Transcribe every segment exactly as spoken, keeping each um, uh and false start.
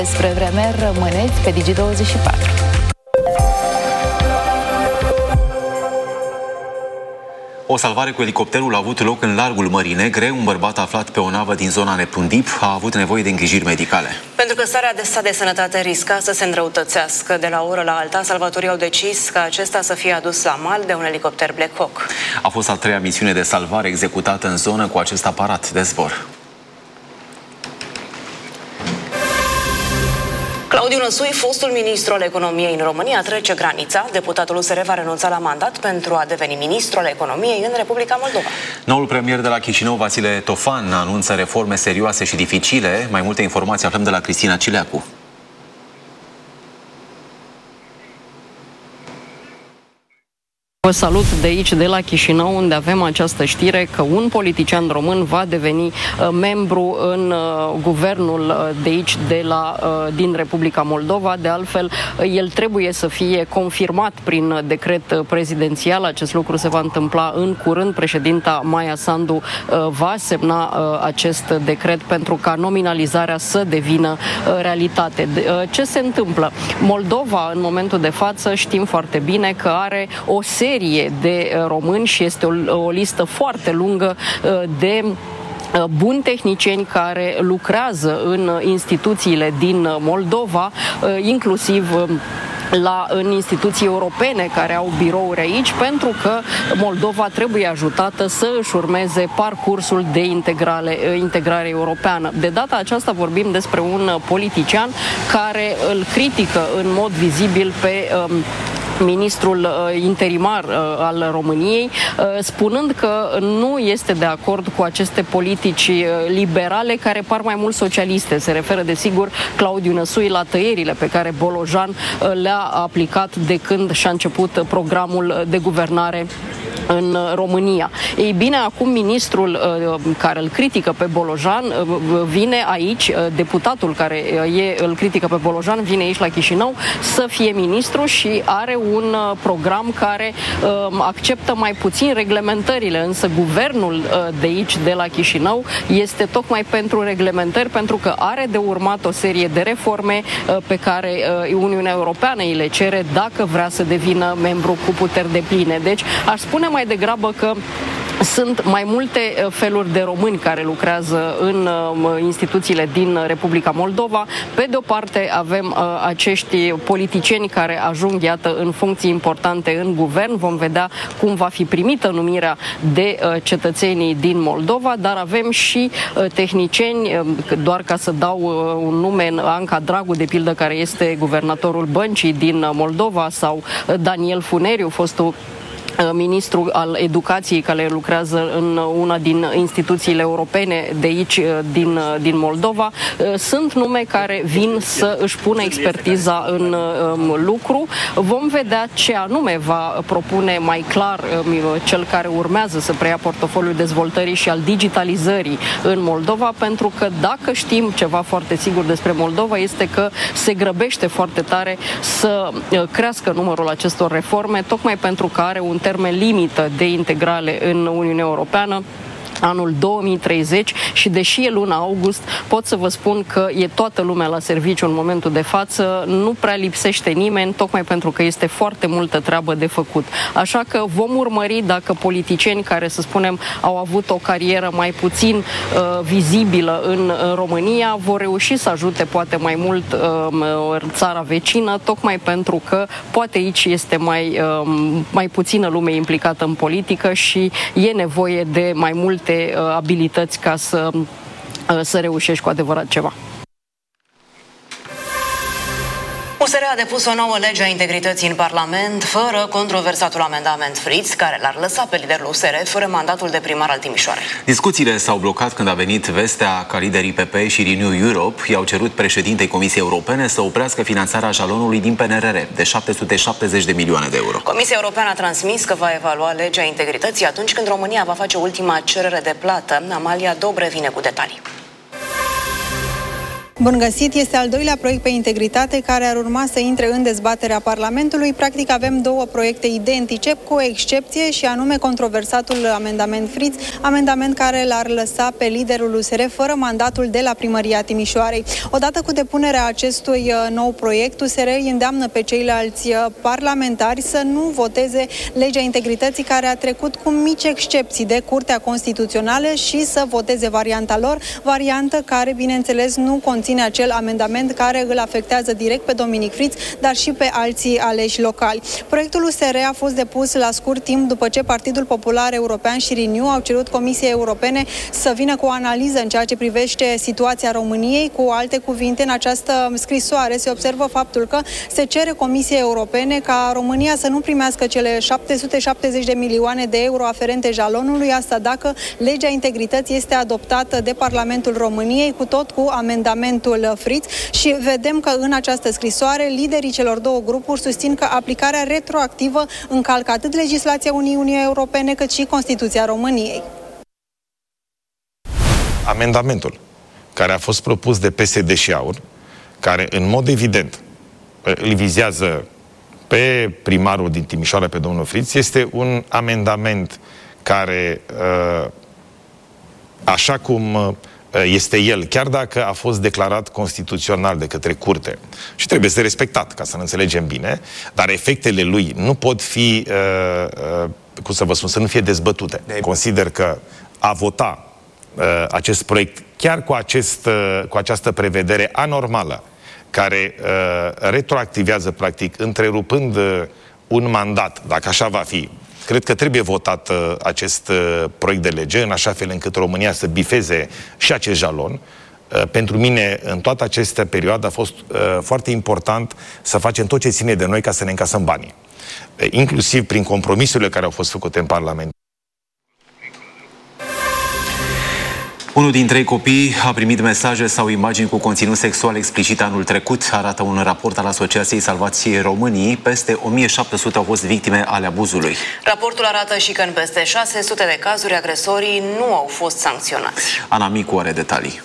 Despre vreme rămâneți pe Digi douăzeci și patru. O salvare cu elicopterul a avut loc în largul Mării Negre. Un bărbat aflat pe o navă din zona Neptun Deep a avut nevoie de îngrijiri medicale. Pentru că starea de stat de sănătate risca să se înrăutățească de la o oră la alta, salvatorii au decis ca acesta să fie adus la mal de un elicopter Black Hawk. A fost a treia misiune de salvare executată în zonă cu acest aparat de zbor. Claudiu Năsui, fostul ministru al economiei în România, trece granița. Deputatul U S R va renunța la mandat pentru a deveni ministru al economiei în Republica Moldova. Noul premier de la Chișinău, Vasile Tofan, anunță reforme serioase și dificile. Mai multe informații aflăm de la Cristina Cileacu. Vă salut de aici, de la Chișinău, unde avem această știre că un politician român va deveni uh, membru în uh, guvernul uh, de aici, de la, uh, din Republica Moldova. De altfel, uh, el trebuie să fie confirmat prin decret prezidențial. Acest lucru se va întâmpla în curând. Președinta Maia Sandu uh, va semna uh, acest decret pentru ca nominalizarea să devină uh, realitate. De, uh, ce se întâmplă? Moldova, în momentul de față, știm foarte bine că are o serie de români și este o, o listă foarte lungă de buni tehnicieni care lucrează în instituțiile din Moldova, inclusiv la, în instituții europene care au birouri aici, pentru că Moldova trebuie ajutată să își urmeze parcursul de integrare, integrare europeană. De data aceasta vorbim despre un politician care îl critică în mod vizibil pe um, ministrul uh, interimar uh, al României, uh, spunând că nu este de acord cu aceste politici uh, liberale care par mai mult socialiste. Se referă, desigur, Claudiu Năsui la tăierile pe care Bolojan uh, le-a aplicat de când și-a început uh, programul de guvernare în România. Ei bine, acum ministrul uh, care îl critică pe Bolojan uh, vine aici, uh, deputatul care uh, e, îl critică pe Bolojan vine aici la Chișinău să fie ministru și are un uh, program care uh, acceptă mai puțin reglementările, însă guvernul uh, de aici, de la Chișinău, este tocmai pentru reglementări, pentru că are de urmat o serie de reforme uh, pe care uh, Uniunea Europeană îi le cere dacă vrea să devină membru cu puteri depline. Deci, aș spune mai degrabă că sunt mai multe feluri de români care lucrează în instituțiile din Republica Moldova. Pe de o parte avem acești politicieni care ajung, iată, în funcții importante în guvern. Vom vedea cum va fi primită numirea de cetățenii din Moldova, dar avem și tehnicieni, doar ca să dau un nume, Anca Dragu, de pildă, care este guvernatorul băncii din Moldova, sau Daniel Funeriu, fostul ministru al educației, care lucrează în una din instituțiile europene de aici, din, din Moldova. Sunt nume care vin să își pună expertiza în lucru. Vom vedea ce anume va propune mai clar cel care urmează să preia portofoliul dezvoltării și al digitalizării în Moldova, pentru că dacă știm ceva foarte sigur despre Moldova, este că se grăbește foarte tare să crească numărul acestor reforme, tocmai pentru că are un termen limită de integrare în Uniunea Europeană, anul două mii treizeci, și deși e luna august, pot să vă spun că e toată lumea la serviciu în momentul de față, nu prea lipsește nimeni, tocmai pentru că este foarte multă treabă de făcut. Așa că vom urmări dacă politicieni care, să spunem, au avut o carieră mai puțin uh, vizibilă în uh, România vor reuși să ajute poate mai mult uh, țara vecină, tocmai pentru că poate aici este mai, uh, mai puțină lume implicată în politică și e nevoie de mai multe abilități ca să, să reușești cu adevărat ceva. U S R a depus o nouă lege a integrității în Parlament, fără controversatul amendament Fritz, care l-ar lăsa pe liderul U S R fără mandatul de primar al Timișoarei. Discuțiile s-au blocat când a venit vestea că liderii P P și Renew Europe i-au cerut președintei Comisiei Europene să oprească finanțarea jalonului din P N R R de șapte sute șaptezeci de milioane de euro. Comisia Europeană a transmis că va evalua legea integrității atunci când România va face ultima cerere de plată. Amalia Dobre vine cu detalii. Bun găsit! Este al doilea proiect pe integritate care ar urma să intre în dezbaterea Parlamentului. Practic avem două proiecte identice, cu o excepție, și anume controversatul amendament Fritz, amendament care l-ar lăsa pe liderul U S R fără mandatul de la Primăria Timișoarei. Odată cu depunerea acestui nou proiect, U S R îi îndeamnă pe ceilalți parlamentari să nu voteze legea integrității care a trecut cu mici excepții de Curtea Constituțională și să voteze varianta lor, variantă care, bineînțeles, nu conține acel amendament care îl afectează direct pe Dominic Fritz, dar și pe alții aleși locali. Proiectul U S R a fost depus la scurt timp după ce Partidul Popular European și Renew au cerut Comisiei Europene să vină cu o analiză în ceea ce privește situația României. Cu alte cuvinte, în această scrisoare se observă faptul că se cere Comisiei Europene ca România să nu primească cele șapte sute șaptezeci de milioane de euro aferente jalonului, asta dacă legea integrității este adoptată de Parlamentul României, cu tot cu amendament Fritz, și vedem că în această scrisoare liderii celor două grupuri susțin că aplicarea retroactivă încalcă atât legislația Uniunii Europene cât și Constituția României. Amendamentul care a fost propus de P S D și AUR, care în mod evident îl vizează pe primarul din Timișoara, pe domnul Fritz, este un amendament care, așa cum este el, chiar dacă a fost declarat constituțional de către curte și trebuie să respectat, ca să ne înțelegem bine, dar efectele lui nu pot fi, uh, uh, cum să vă spun, să nu fie dezbătute. Consider că a vota uh, acest proiect, chiar cu, acest, uh, cu această prevedere anormală, care uh, retroactivează, practic, întrerupând uh, un mandat, dacă așa va fi, cred că trebuie votat uh, acest uh, proiect de lege, în așa fel încât România să bifeze și acest jalon. Uh, pentru mine, în toată această perioadă, a fost uh, foarte important să facem tot ce ține de noi ca să ne încasăm banii. Uh, inclusiv prin compromisurile care au fost făcute în Parlament. Unul din trei copii a primit mesaje sau imagini cu conținut sexual explicit anul trecut, arată un raport al Asociației Salvației României. Peste o mie șapte sute au fost victime ale abuzului. Raportul arată și că în peste șase sute de cazuri agresorii nu au fost sancționați. Ana Micu are detalii.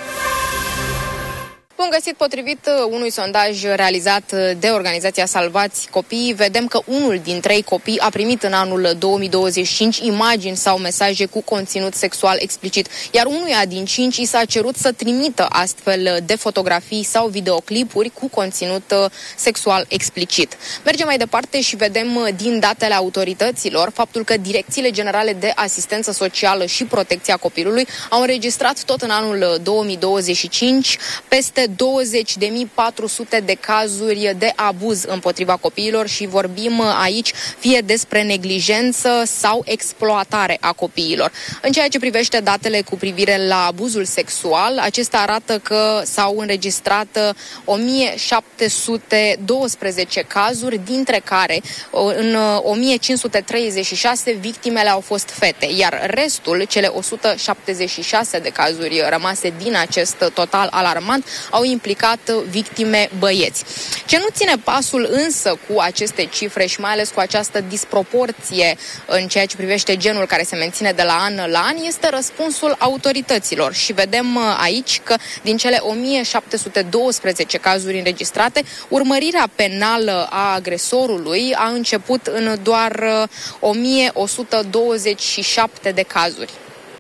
Bun găsit, potrivit unui sondaj realizat de organizația Salvați Copiii, vedem că unul din trei copii a primit în anul două mii douăzeci și cinci imagini sau mesaje cu conținut sexual explicit, iar unuia din cinci i s-a cerut să trimită astfel de fotografii sau videoclipuri cu conținut sexual explicit. Mergem mai departe și vedem din datele autorităților faptul că Direcțiile Generale de Asistență Socială și Protecția Copilului au înregistrat tot în anul două mii douăzeci și cinci peste douăzeci de mii patru sute de cazuri de abuz împotriva copiilor și vorbim aici fie despre neglijență sau exploatare a copiilor. În ceea ce privește datele cu privire la abuzul sexual, acestea arată că s-au înregistrat o mie șapte sute douăsprezece cazuri, dintre care în o mie cinci sute treizeci și șase victimele au fost fete, iar restul, cele o sută șaptezeci și șase de cazuri rămase din acest total alarmant, au implicat victime băieți. Ce nu ține pasul însă cu aceste cifre și mai ales cu această disproporție în ceea ce privește genul care se menține de la an la an este răspunsul autorităților și vedem aici că din cele o mie șapte sute douăsprezece cazuri înregistrate, urmărirea penală a agresorului a început în doar o mie o sută douăzeci și șapte de cazuri.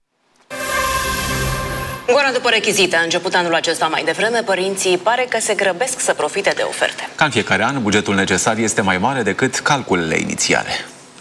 Goana după rechizite a început anul acesta mai devreme, părinții pare că se grăbesc să profite de oferte. Ca în fiecare an, bugetul necesar este mai mare decât calculele inițiale.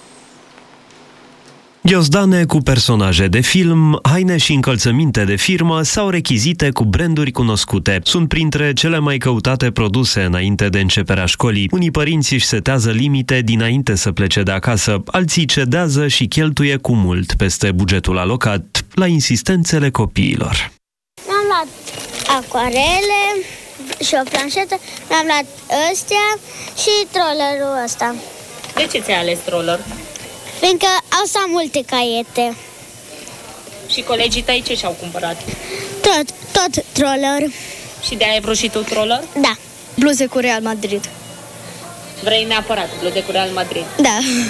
Ghiozdane cu personaje de film, haine și încălțăminte de firmă sau rechizite cu branduri cunoscute. Sunt printre cele mai căutate produse înainte de începerea școlii. Unii părinți își setează limite dinainte să plece de acasă, alții cedează și cheltuie cu mult peste bugetul alocat la insistențele copiilor. Mi-am luat acuarele și o planșetă, mi-am luat ăstea și trollerul ăsta. De ce ți-ai ales troller? Fiindcă au să am multe caiete. Și colegii tăi ce și-au cumpărat? Tot, tot troller. Și de-aia ai vrut și tu troller? Da. Bluze cu Real Madrid. Vrei neapărat bluze cu Real Madrid? Da.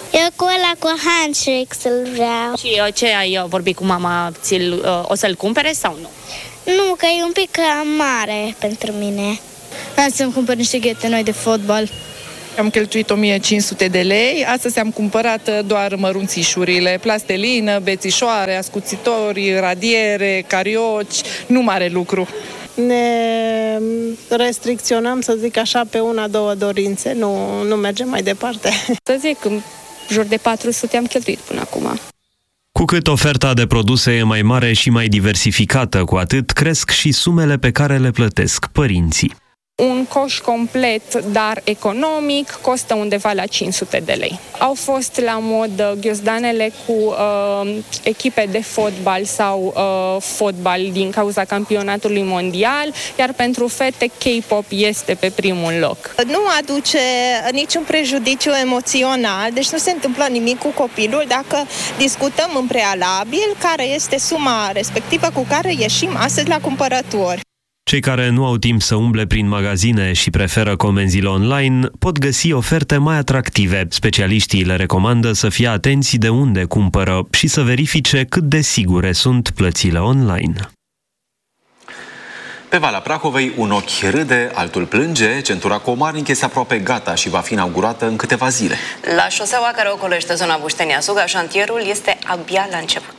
Eu cu ăla cu handshake să-l vreau. Și uh, ce ai uh, vorbit cu mama? Ți-l, uh, o să-l cumpere sau nu? Nu, că e un pic cam mare pentru mine. Vreau să-mi cumpăr niște ghete noi de fotbal. Am cheltuit o mie cinci sute de lei, astăzi am cumpărat doar mărunțișurile, plastelină, bețișoare, ascuțitori, radiere, carioci, nu mare lucru. Ne restricționăm, să zic așa, pe una, două dorințe, nu, nu mergem mai departe. Să zic, în jur de patru sute am cheltuit până acum. Cu cât oferta de produse e mai mare și mai diversificată, cu atât cresc și sumele pe care le plătesc părinții. Un coș complet, dar economic, costă undeva la cinci sute de lei. Au fost la mod ghiozdanele cu uh, echipe de fotbal sau uh, fotbal din cauza campionatului mondial, iar pentru fete K-pop este pe primul loc. Nu aduce niciun prejudiciu emoțional, deci nu se întâmplă nimic cu copilul dacă discutăm în prealabil care este suma respectivă cu care ieșim astăzi la cumpărături. Cei care nu au timp să umble prin magazine și preferă comenzile online pot găsi oferte mai atractive. Specialiștii le recomandă să fie atenți de unde cumpără și să verifice cât de sigure sunt plățile online. Pe Valea Prahovei, un ochi râde, altul plânge. Centura Comarnic este aproape gata și va fi inaugurată în câteva zile. La șoseaua care ocolește zona Buștenia-Suga, șantierul este abia la început.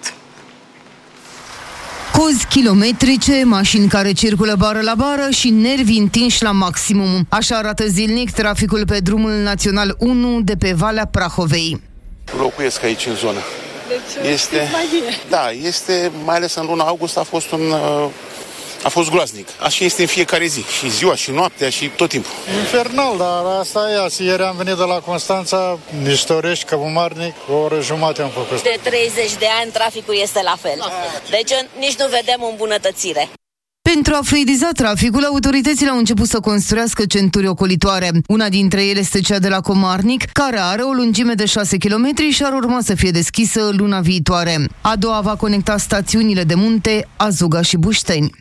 Cozi kilometrice, mașini care circulă bară la bară și nervi întinși la maximum. Așa arată zilnic traficul pe drumul național unu de pe Valea Prahovei. Locuiesc aici în zonă. Deci, este, mai bine. Da, este, mai ales în luna august a fost un... A fost groaznic. Așa este în fiecare zi. Și ziua, și noaptea, și tot timpul. Infernal, dar asta e. Azi, ieri am venit de la Constanța, Niștorești, Căbumarnic, o oră jumate am făcut. De treizeci de ani traficul este la fel. Deci nici nu vedem îmbunătățire. Pentru a fluidiza traficul, autoritățile au început să construiască centuri ocolitoare. Una dintre ele este cea de la Comarnic, care are o lungime de șase kilometri și ar urma să fie deschisă luna viitoare. A doua va conecta stațiunile de munte Azuga și Bușteni.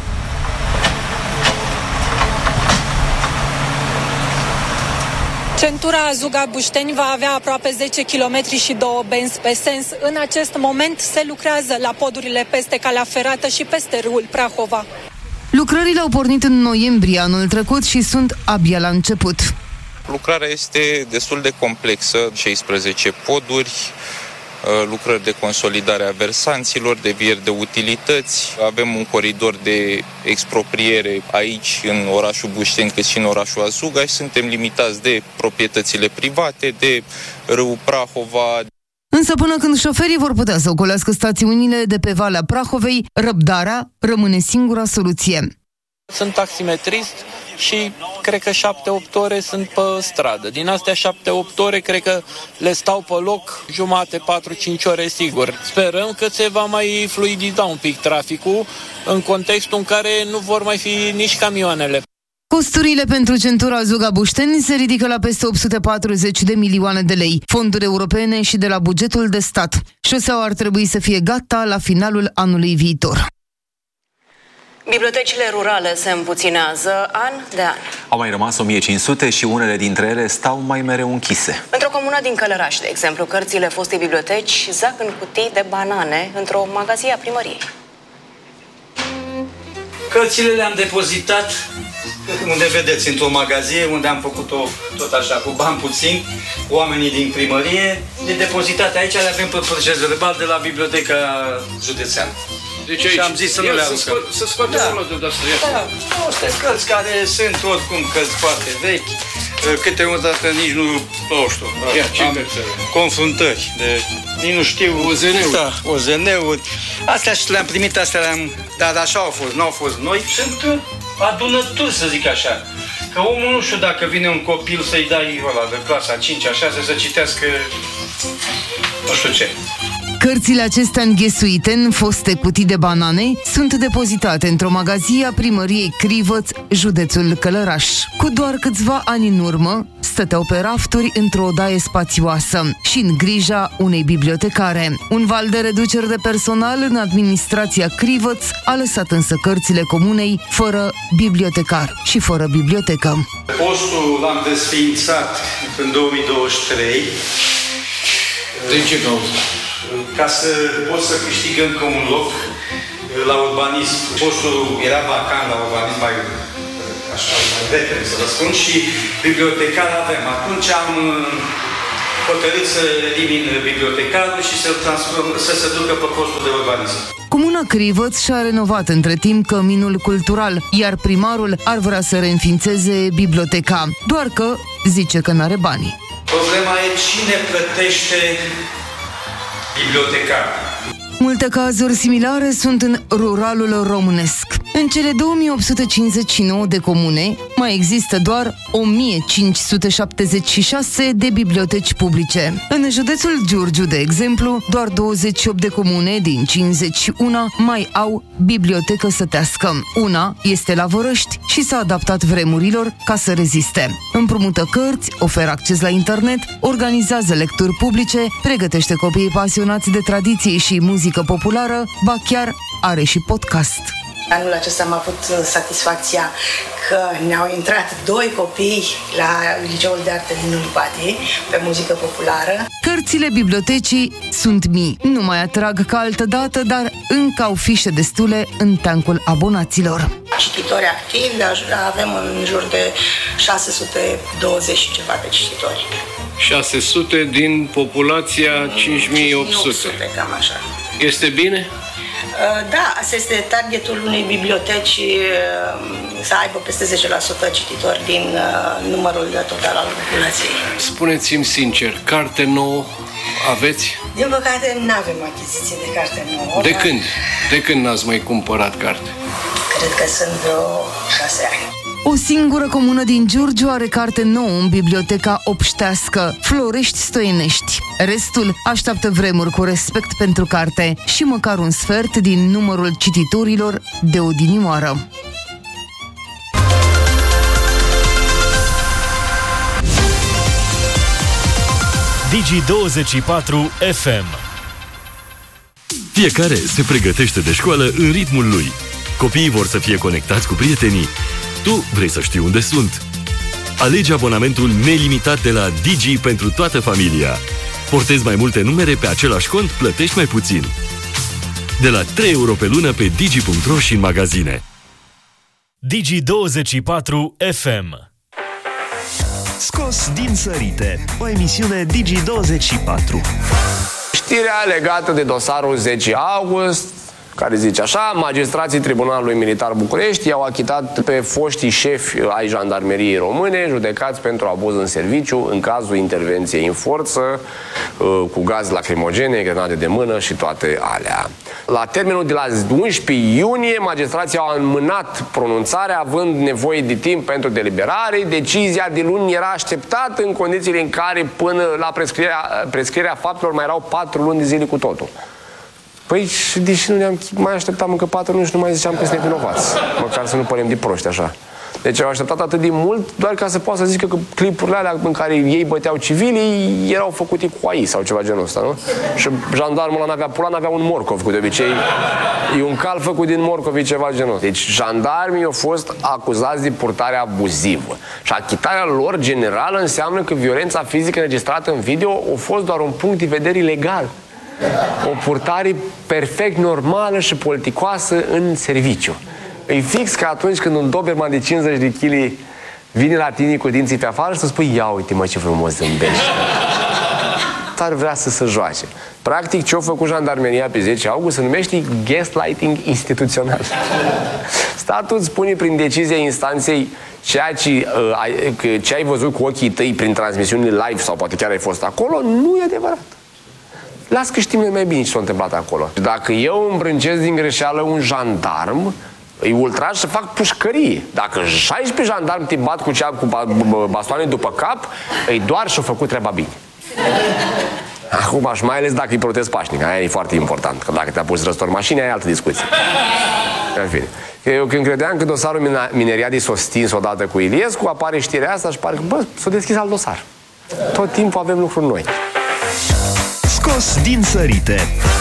Centura Azuga-Bușteni va avea aproape zece kilometri și două benzi pe sens. În acest moment se lucrează la podurile peste calea ferată și peste râul Prahova. Lucrările au pornit în noiembrie anul trecut și sunt abia la început. Lucrarea este destul de complexă, șaisprezece poduri, lucrări de consolidare a versanților, devieri de utilități. Avem un coridor de expropriere aici în orașul Bușteni, cât și în orașul Azuga și suntem limitați de proprietățile private, de râul Prahova. Însă până când șoferii vor putea să ocolească stațiunile de pe Valea Prahovei, răbdarea rămâne singura soluție. Sunt taximetrist și cred că șapte-opt ore sunt pe stradă. Din astea șapte-opt ore, cred că le stau pe loc jumate, patru-cinci ore sigur. Sperăm că se va mai fluidiza un pic traficul în contextul în care nu vor mai fi nici camioanele. Costurile pentru centura Azuga-Bușteni se ridică la peste opt sute patruzeci de milioane de lei, fonduri europene și de la bugetul de stat. Șoseaua ar trebui să fie gata la finalul anului viitor. Bibliotecile rurale se împuținează an de an. Au mai rămas o mie cinci sute și unele dintre ele stau mai mereu închise. Într-o comună din Călăraș, de exemplu, cărțile fostei biblioteci zac în cutii de banane într-o magazie a primăriei. Cărțile le-am depozitat unde vedeți, într-o magazie, unde am făcut-o tot așa, cu bani puțini, oamenii din primărie. De depozitate aici le avem pe proces verbal de la Biblioteca Județeană. Deci aici, și am zis să nu le aruncăm. Să scoatem da. O de asta. Da, astea cărți care sunt oricum cărți foarte vechi, câteodată nici nu, nu știu, Ia, am confruntări, de, nici nu știu. O Z N-uri. Da, O Z N-uri. Astea și le-am primit, astea le-am, dar așa au fost, nu au fost noi. Sunt adunături, să zic așa. Că omul nu știu dacă vine un copil să-i dai ăla de clasa a cincea, a șasea să citească nu știu ce. Cărțile acestea înghesuite în foste cutii de banane sunt depozitate într-o magazie a primăriei Crivăț, județul Călăraș. Cu doar câțiva ani în urmă, stăteau pe rafturi într-o odaie spațioasă și în grija unei bibliotecare. Un val de reduceri de personal în administrația Crivăț a lăsat însă cărțile comunei fără bibliotecar și fără bibliotecă. Postul l-am desființat în două mii douăzeci și trei Din ce cauză? Ca să pot să câștig încă un loc la urbanism. Postul era vacant la urbanism mai, așa, mai repede, să vă spun, și bibliotecar avem. Atunci am hotărât să elimin bibliotecarul și să, să se ducă pe postul de urbanism. Comuna Crivăț și-a renovat între timp căminul cultural, iar primarul ar vrea să reînființeze biblioteca, doar că zice că n-are banii. Problema e cine plătește bibliotecarul. Multe cazuri similare sunt în ruralul românesc. În cele două mii opt sute cincizeci și nouă de comune mai există doar o mie cinci sute șaptezeci și șase de biblioteci publice. În județul Giurgiu, de exemplu, doar douăzeci și opt de comune din cincizeci și unu mai au bibliotecă sătească. Una este la Vărăști și s-a adaptat vremurilor ca să reziste. Împrumută cărți, oferă acces la internet, organizează lecturi publice, pregătește copiii pasionați de tradiție și muzică populară, ba chiar are și podcast. Anul acesta am avut satisfacția că ne-au intrat doi copii la Liceul de Arte din Ulpati pe muzică populară. Cărțile bibliotecii sunt mii. Nu mai atrag ca altă dată, dar încă au fișe destule în tancul abonaților. Cititori activi, avem în jur de șase sute douăzeci și ceva de cititori. șase sute din populația cinci mii opt sute. Cam așa. Este bine? Da, asta este targetul unei biblioteci, să aibă peste zece la sută cititori din numărul total al populației. Spuneți-mi sincer, carte nouă aveți? Din păcate, nu avem achiziție de carte nouă. De când? De când n-ați mai cumpărat carte? Cred că sunt vreo șase ani. O singură comună din Giurgiu are carte nouă în biblioteca obștească, Florești Stoienești. Restul așteaptă vremuri cu respect pentru carte și măcar un sfert din numărul cititorilor de odinioară. Digi douăzeci și patru F M. Fiecare se pregătește de școală în ritmul lui. Copiii vor să fie conectați cu prietenii. Tu vrei să știi unde sunt. Alege abonamentul nelimitat de la Digi pentru toată familia. Portezi mai multe numere pe același cont, plătești mai puțin. De la trei euro pe lună pe digi punct ro și în magazine. Digi douăzeci și patru F M. Scos din sărite, o emisiune Digi douăzeci și patru. Știrea legată de dosarul zece august, care zice așa: magistrații Tribunalului Militar București i-au achitat pe foștii șefi ai Jandarmeriei Române judecați pentru abuz în serviciu în cazul intervenției în forță cu gaz lacrimogene, grenade de mână și toate alea. La termenul de la unsprezece iunie, magistrații au înmânat pronunțarea având nevoie de timp pentru deliberare. Decizia de luni era așteptată în condițiile în care până la prescrierea, prescrierea faptelor mai erau patru luni de zile cu totul. Păi, deși nu ne-am mai așteptam încă patru luni și nu mai ziceam că suntem vinovați. Măcar să nu părem de proști așa. Deci au așteptat atât de mult doar ca să poată să zică că clipurile alea în care ei băteau civilii erau făcute cu A I sau ceva genul ăsta, nu? Și jandarmul ăla n-avea pula, n-avea un morcov, cu de obicei e un cal făcut din morcovi, ceva genul. Deci jandarmii au fost acuzați de purtare abuzivă. Și achitarea lor generală înseamnă că violența fizică înregistrată în video a fost doar un punct de vedere ilegal. O purtare perfect normală și politicoasă în serviciu. E fix ca atunci când un doberman de cincizeci de kilograme vine la tine cu dinții pe afară și să spui: ia uite mă ce frumos zâmbești. Ar vrea să se joace. Practic ce a făcut jandarmeria pe zece august se numește gaslighting instituțional. Statul îți spune prin decizia instanței ceea ce, uh, ce ai văzut cu ochii tăi prin transmisiunile live sau poate chiar ai fost acolo, nu e adevărat. Las că știm noi mai bine ce s-a întâmplat acolo. Dacă eu îmbrâncesc din greșeală un jandarm, îi ultraj să fac pușcărie. Dacă șaisprezece jandarmi te bat cu, cea, cu bastoane după cap, îi doar și-a făcut treaba bine. Acum, și mai ales dacă îi protest pașnic, aia e foarte important. Că dacă te apuci să răstori mașini, aia e altă discuție. În fine. Eu când credeam că dosarul Mineriadei s-a stins odată cu Iliescu, apare știrea asta și pare că, bă, s-a deschis alt dosar. Tot timpul avem lucruri noi. Scos din sărite,